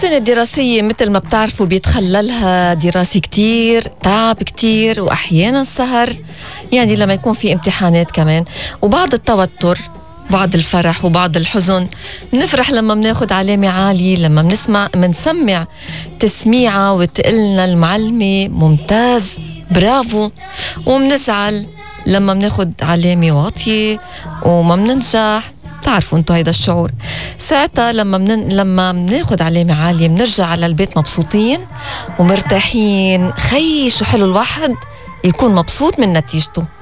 السنة الدراسية مثل ما بتعرفوا بيتخللها دراسي كتير، تعب كتير، وأحيانا سهر، يعني لما يكون في امتحانات كمان، وبعض التوتر، بعض الفرح وبعض الحزن. بنفرح لما بناخد علامة عالية، لما منسمع تسميعة وتقلنا المعلمة ممتاز برافو، ومنزعل لما بناخد علامة واطية وما بننجح. تعرفوا انتوا هيدا الشعور. ساعتها لما بناخد علامة عالية بنرجع على البيت مبسوطين ومرتاحين. خي شو حلو الواحد يكون مبسوط من نتيجته.